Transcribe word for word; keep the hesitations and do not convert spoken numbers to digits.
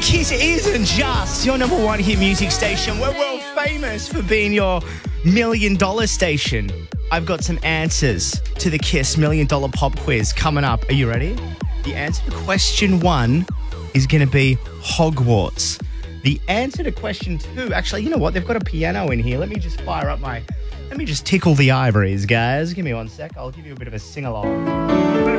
Kiss isn't just your number one hit music station. We're world famous for being your million dollar station. I've got some answers to the Kiss Million Dollar Pop Quiz coming up. Are you ready? The answer to question one is going to be Hogwarts. The answer to question two, actually, you know what? They've got a piano in here. Let me just fire up my, let me just tickle the ivories, guys. Give me one sec. I'll give you a bit of a sing-along.